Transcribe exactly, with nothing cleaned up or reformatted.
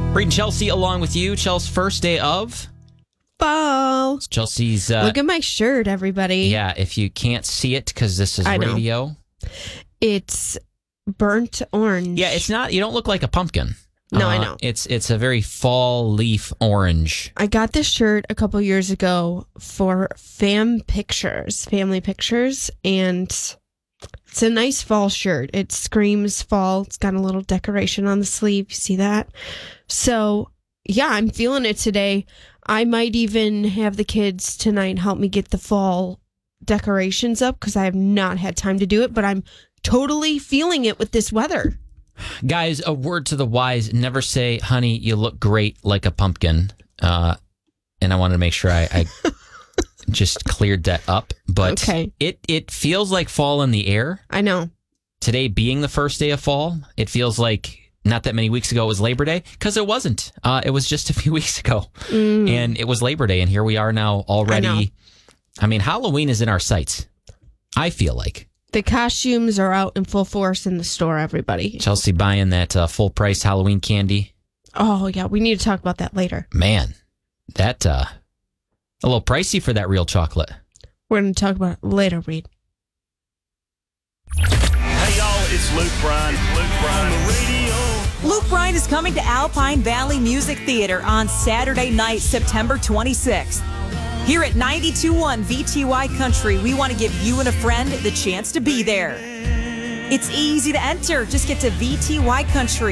Reed and Chelsea along with you. Chelsea's first day of fall. It's Chelsea's. Uh, Look at my shirt, everybody. Yeah, if you can't see it because this is I know. radio. It's burnt orange. Yeah, it's not. You don't look like a pumpkin. No, uh, I know. It's it's a very fall leaf orange. I got this shirt a couple years ago for fam pictures, family pictures, and it's a nice fall shirt. It screams fall. It's got a little decoration on the sleeve. You see that? So, yeah, I'm feeling it today. I might even have the kids tonight help me get the fall decorations up because I have not had time to do it, but I'm totally feeling it with this weather. Guys, a word to the wise: never say, "Honey, you look great like a pumpkin." Uh, and I wanted to make sure I, I just cleared that up. But Okay. it it feels like fall in the air. I know. Today being the first day of fall, it feels like not that many weeks ago it was Labor Day, because it wasn't. Uh, it was just a few weeks ago, Mm. and it was Labor Day, and here we are now already. I know. I mean, Halloween is in our sights, I feel like. The costumes are out in full force in the store, everybody. Chelsea buying that uh, full-price Halloween candy. Oh, yeah, we need to talk about that later. Man, that uh, a little pricey for that real chocolate. We're going to talk about it later, Reed. Hey, y'all, it's Luke Bryan. Luke Bryan on the radio. Luke Bryan is coming to Alpine Valley Music Theater on Saturday night, September twenty-sixth. Here at ninety-two point one V T Y Country, we want to give you and a friend the chance to be there. It's easy to enter. Just get to V T Y Country.